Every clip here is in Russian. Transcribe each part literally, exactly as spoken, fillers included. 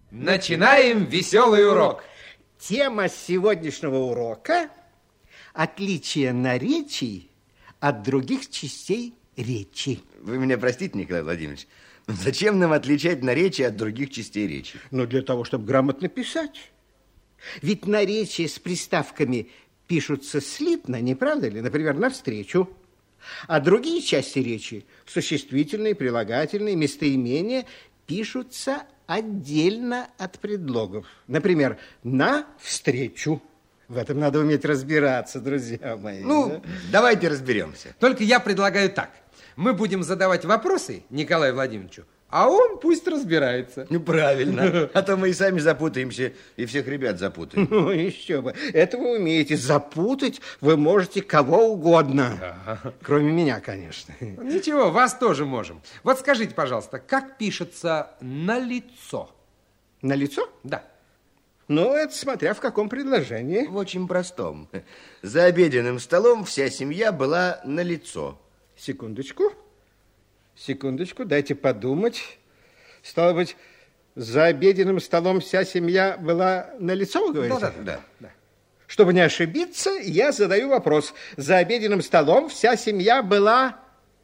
Начинаем веселый урок. Тема сегодняшнего урока – отличие наречий от других частей речи. Вы меня простите, Николай Владимирович, но зачем нам отличать наречия от других частей речи? Ну, для того, чтобы грамотно писать. Ведь наречия с приставками пишутся слитно, не правда ли? Например, навстречу. А другие части речи, существительные, прилагательные, местоимения, пишутся отдельно от предлогов. Например, навстречу. В этом надо уметь разбираться, друзья мои. Ну, да? Давайте разберемся. Только я предлагаю так. Мы будем задавать вопросы Николаю Владимировичу, а он пусть разбирается. Ну, правильно. А то мы и сами запутаемся, и всех ребят запутаем. Ну, еще бы. Это вы умеете. Запутать вы можете кого угодно. Да. Кроме меня, конечно. Ничего, вас тоже можем. Вот скажите, пожалуйста, как пишется «налицо»? Налицо? Да. Ну, это смотря в каком предложении. В очень простом. За обеденным столом вся семья была налицо. Секундочку. Секундочку, дайте подумать. Стало быть, за обеденным столом вся семья была налицо, вы говорите? Да, да, да. Чтобы не ошибиться, я задаю вопрос. За обеденным столом вся семья была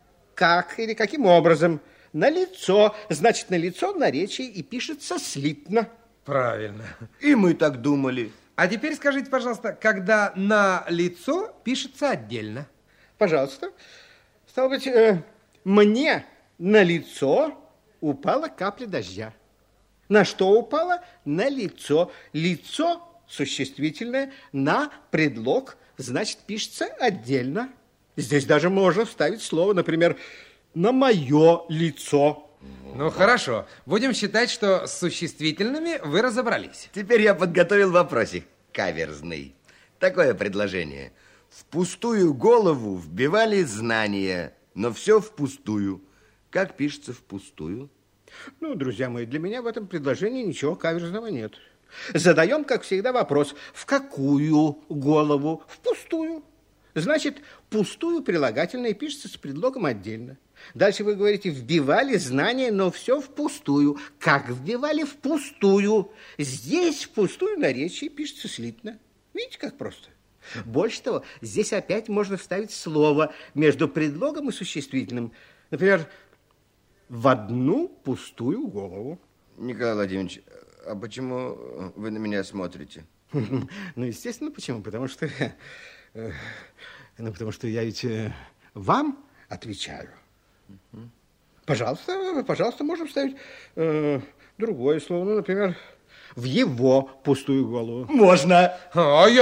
как или каким образом? Налицо. Значит, налицо наречие и пишется слитно. Правильно. И мы так думали. А теперь скажите, пожалуйста, когда «на лицо» пишется отдельно? Пожалуйста. Стало быть, э, мне на лицо упала капля дождя. На что упала? На лицо. Лицо существительное, на предлог, значит, пишется отдельно. Здесь даже можно вставить слово, например, на мое лицо. Ну, хорошо. Будем считать, что с существительными вы разобрались. Теперь я подготовил вопросик каверзный. Такое предложение. В пустую голову вбивали знания, но все впустую. Как пишется впустую? Ну, друзья мои, для меня в этом предложении ничего каверзного нет. Задаем, как всегда, вопрос. В какую голову? В пустую. Значит, пустую прилагательное пишется с предлогом отдельно. Дальше вы говорите, вбивали знания, но все впустую. Как вбивали? Впустую. Здесь впустую наречие пишется слитно. Видите, как просто? Больше того, здесь опять можно вставить слово между предлогом и существительным. Например, в одну пустую голову. Николай Владимирович, а почему вы на меня смотрите? Ну, естественно, почему? Потому что, ну, потому что я ведь вам отвечаю. Пожалуйста, пожалуйста, можем вставить э, другое слово. Ну, например, в его пустую голову. Можно. А я